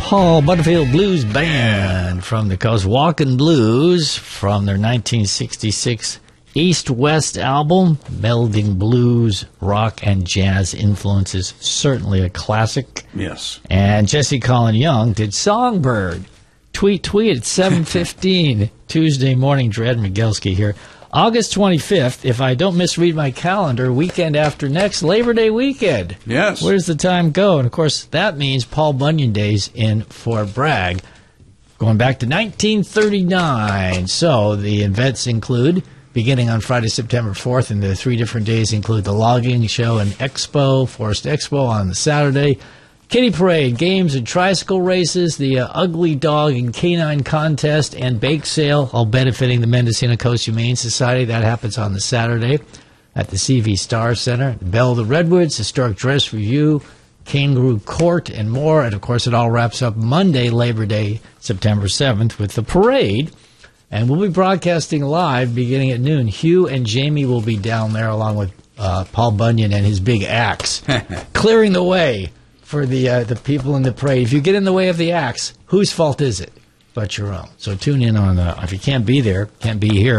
Paul Butterfield Blues Band from the coast. Walkin' Blues from their 1966 East-West album, melding blues, rock, and jazz influences. Certainly a classic. Yes. And Jesse Colin Young did Songbird. Tweet at 7:15 Tuesday morning. Dred Miguelski here. August 25th, if I don't misread my calendar, weekend after next, Labor Day weekend. Yes. Where does the time go? And, of course, that means Paul Bunyan Days in Fort Bragg, going back to 1939. So the events include, beginning on Friday, September 4th, and the 3 different days include the logging show and expo, Forest Expo on the Saturday, Kitty Parade, games and tricycle races, the Ugly Dog and Canine Contest, and Bake Sale, all benefiting the Mendocino Coast Humane Society. That happens on the Saturday at the CV Star Center. Belle of the Redwoods, Historic Dress Review, Kangaroo Court, and more. And, of course, it all wraps up Monday, Labor Day, September 7th, with the parade. And we'll be broadcasting live beginning at noon. Hugh and Jamie will be down there along with Paul Bunyan and his big axe, clearing the way for the people in the parade. If you get in the way of the axe, whose fault is it but your own? So tune in on if you can't be there, can't be here.